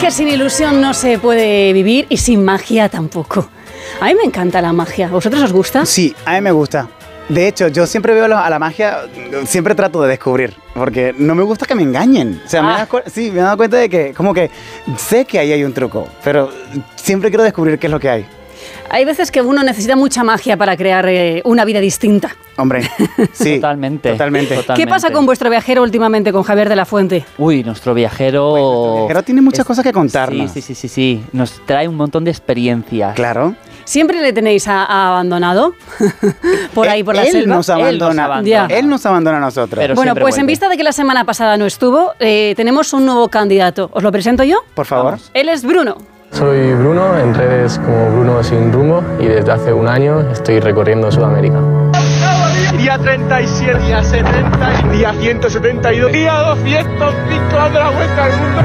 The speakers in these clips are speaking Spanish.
que sin ilusión no se puede vivir y sin magia tampoco. A mí me encanta la magia. ¿A vosotros os gusta? Sí, a mí me gusta. De hecho, yo siempre veo a la magia, siempre trato de descubrir, porque no me gusta que me engañen. O sea, me he dado cuenta de que, como que sé que ahí hay un truco, pero siempre quiero descubrir qué es lo que hay. Hay veces que uno necesita mucha magia para crear una vida distinta. Hombre, sí. Totalmente. ¿Qué pasa con vuestro viajero últimamente, con Javier de la Fuente? Uy, nuestro viajero... Nuestro viajero tiene muchas cosas que contarnos. Sí. Nos trae un montón de experiencias. Claro. ¿Siempre le tenéis abandonado? Por ahí, por la selva. Él nos abandona a nosotros. Pero bueno, pues vuelve. en vista de que la semana pasada no estuvo, tenemos un nuevo candidato. ¿Os lo presento yo? Por favor. Vamos. Él es Bruno. Soy Bruno, en redes como Bruno Sin Rumbo, y desde hace un año estoy recorriendo Sudamérica. Día 37, día 70, día 172, día 205 dando la vuelta al mundo.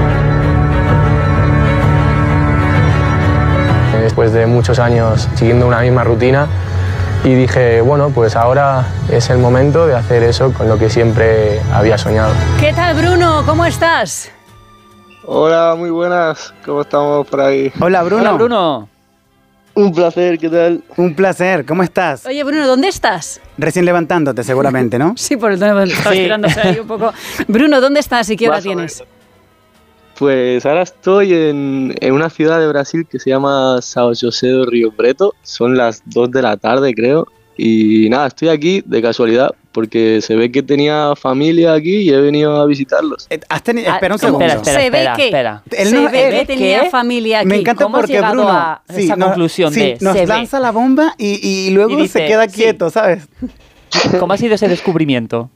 Después de muchos años siguiendo una misma rutina, y dije, bueno, pues ahora es el momento de hacer eso con lo que siempre había soñado. ¿Qué tal, Bruno? ¿Cómo estás? Hola, muy buenas, ¿cómo estamos por ahí? Hola, Bruno. Hola, Bruno. Un placer, ¿qué tal? Un placer, ¿cómo estás? Oye, Bruno, ¿dónde estás? Recién levantándote, seguramente, ¿no? Sí, por el tono, estaba tirándose ahí un poco. Bruno, ¿dónde estás y qué hora Más o tienes? menos. Pues ahora estoy en una ciudad de Brasil que se llama São José do Rio Preto. Son las 2 de la tarde, creo. Y nada, estoy aquí de casualidad porque se ve que tenía familia aquí y he venido a visitarlos. Espera un segundo. Espera. Se ve que tenía familia aquí. Me encanta ¿Cómo has porque llegado Bruno a esa conclusión de nos se ve? lanza la bomba y luego Y dice, se queda sí. quieto, ¿sabes? ¿Cómo ha sido ese descubrimiento?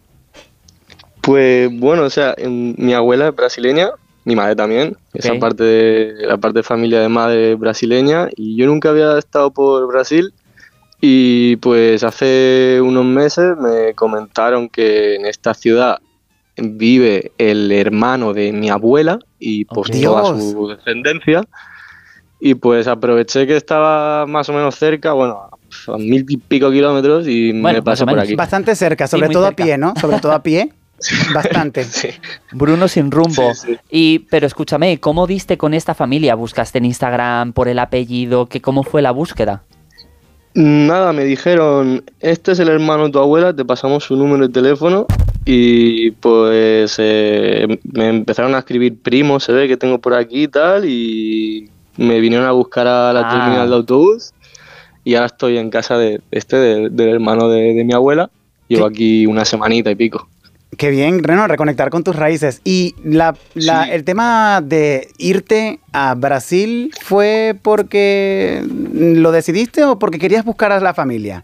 Pues bueno, o sea, mi abuela es brasileña, mi madre también, esa Ok. parte de la parte de familia de madre brasileña, y yo nunca había estado por Brasil. Y pues hace unos meses me comentaron que en esta ciudad vive el hermano de mi abuela y pues Ok. toda Dios. su descendencia. Y pues aproveché que estaba más o menos cerca, bueno, a 1000 y pico kilómetros, y Bueno, me pasé más o por menos. aquí. Bastante cerca, sobre muy todo cerca. a pie, ¿no? Sobre todo a pie. Bastante. Sí. Bruno Sin Rumbo. Sí. Pero escúchame, ¿cómo diste con esta familia? ¿Buscaste en Instagram por el apellido? ¿Cómo fue la búsqueda? Nada, me dijeron, este es el hermano de tu abuela, te pasamos su número de teléfono, y pues me empezaron a escribir primos, se ve que tengo por aquí y tal, y me vinieron a buscar a la terminal de autobús, y ahora estoy en casa del hermano de mi abuela. Llevo aquí una semanita y pico. Qué bien, Reno, reconectar con tus raíces. Y el tema de irte a Brasil, ¿fue porque lo decidiste o porque querías buscar a la familia?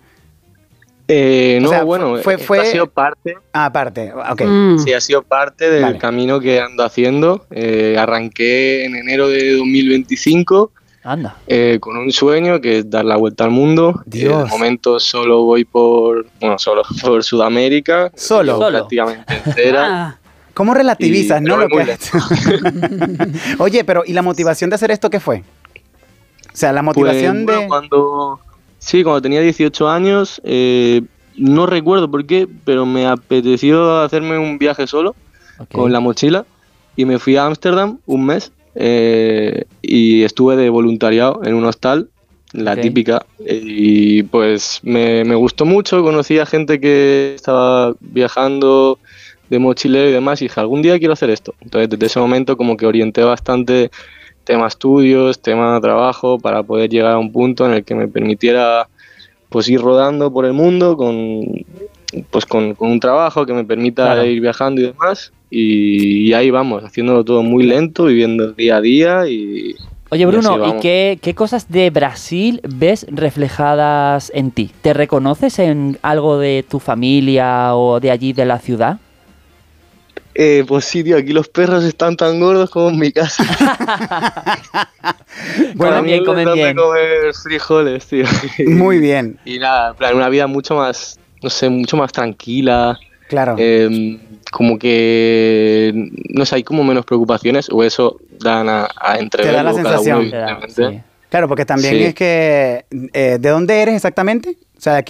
No, O sea, bueno, esto ha sido parte, Aparte, ok. sí, ha sido parte del Vale. camino que ando haciendo. Arranqué en enero de 2025 Anda. con un sueño que es dar la vuelta al mundo. Dios. De momento solo voy por Sudamérica. Solo. Llevo prácticamente entera. Ah, ¿Cómo relativizas, Y- no? pero Lo que muy has... Oye, pero ¿y la motivación de hacer esto qué fue? O sea, la motivación Pues, bueno, cuando tenía 18 años, no recuerdo por qué, pero me apeteció hacerme un viaje solo Ok. con la mochila y me fui a Ámsterdam un mes y estuve de voluntariado en un hostal, la Ok. típica, y pues me gustó mucho, conocí a gente que estaba viajando de mochilero y demás, y dije, algún día quiero hacer esto. Entonces desde ese momento como que orienté bastante tema estudios, tema trabajo, para poder llegar a un punto en el que me permitiera pues ir rodando por el mundo con un trabajo que me permita Claro. ir viajando y demás. Y ahí vamos, haciéndolo todo muy lento, viviendo el día a día y... Oye, y así Bruno, ¿y vamos. qué cosas de Brasil ves reflejadas en ti? ¿Te reconoces en algo de tu familia o de allí, de la ciudad? Pues sí, tío, aquí los perros están tan gordos como en mi casa. Comen bien, les comen dan de bien. comer frijoles, tío. Muy bien, Y nada, en plan, una vida mucho más, no sé, mucho más tranquila. claro. Como que, no sé, hay como menos preocupaciones, o eso dan a Te da la entreverlo cada uno, sensación. Te da, evidentemente. sí. Claro, porque también Sí. es que... ¿de dónde eres exactamente? O sea,